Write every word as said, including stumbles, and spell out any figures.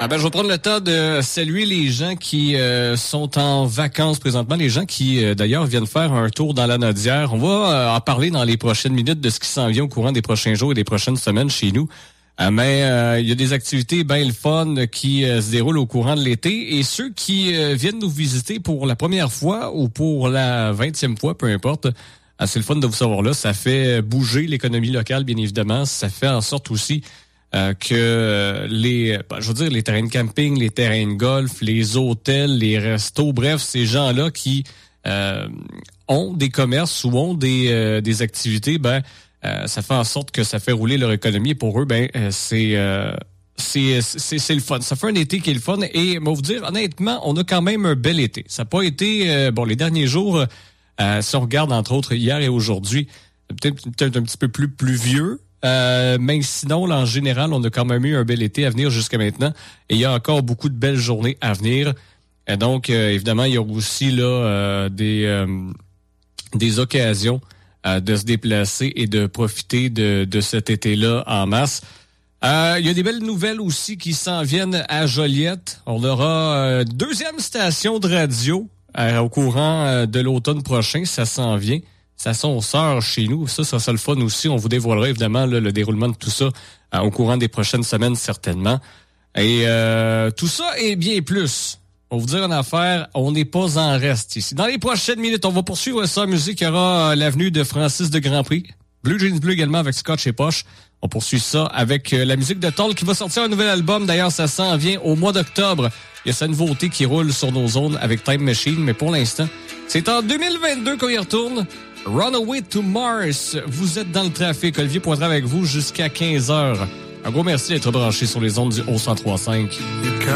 Ah ben, je vais prendre le temps de saluer les gens qui euh, sont en vacances présentement, les gens qui, euh, d'ailleurs, viennent faire un tour dans la Nodière. On va euh, en parler dans les prochaines minutes de ce qui s'en vient au courant des prochains jours et des prochaines semaines chez nous. Euh, mais euh, il y a des activités bien le fun qui euh, se déroulent au courant de l'été. Et ceux qui euh, viennent nous visiter pour la première fois ou pour la vingtième fois, peu importe, euh, c'est le fun de vous savoir là. Ça fait bouger l'économie locale, bien évidemment. Ça fait en sorte aussi Euh, que euh, les, ben, je veux dire, les terrains de camping, les terrains de golf, les hôtels, les restos, bref, ces gens-là qui euh, ont des commerces ou ont des, euh, des activités, ben, euh, ça fait en sorte que ça fait rouler leur économie. Et pour eux, ben, euh, c'est, euh, c'est, c'est, c'est le fun. Ça fait un été qui est le fun. Et, moi, vous dire, honnêtement, on a quand même un bel été. Ça n'a pas été, euh, bon, les derniers jours, euh, si on regarde, entre autres, hier et aujourd'hui, peut-être, peut-être un petit peu plus pluvieux. Euh, mais sinon, là, en général, on a quand même eu un bel été à venir jusqu'à maintenant. Et il y a encore beaucoup de belles journées à venir. Et donc, euh, évidemment, il y a aussi là euh, des euh, des occasions euh, de se déplacer et de profiter de, de cet été-là en masse. Euh, il y a des belles nouvelles aussi qui s'en viennent à Joliette. On aura euh, deuxième station de radio euh, au courant euh, de l'automne prochain. Ça s'en vient. Ça son sort chez nous. Ça, ça sera le fun aussi. On vous dévoilera évidemment là, le déroulement de tout ça euh, au courant des prochaines semaines, certainement. Et euh, tout ça et bien plus. On va vous dire en affaire, on n'est pas en reste ici. Dans les prochaines minutes, on va poursuivre ça en musique. Il y aura euh, l'avenue de Francis de Grandpré. Blue Jeans Bleu également avec Scotch et Poche. On poursuit ça avec euh, la musique de Toll qui va sortir un nouvel album. D'ailleurs, ça s'en vient au mois d'octobre. Il y a sa nouveauté qui roule sur nos ondes avec Time Machine. Mais pour l'instant, c'est en deux mille vingt-deux qu'on y retourne. Runaway to Mars. Vous êtes dans le trafic. Olivier Poitras avec vous jusqu'à quinze heures. Un gros merci d'être branché sur les ondes du O cent trois virgule cinq.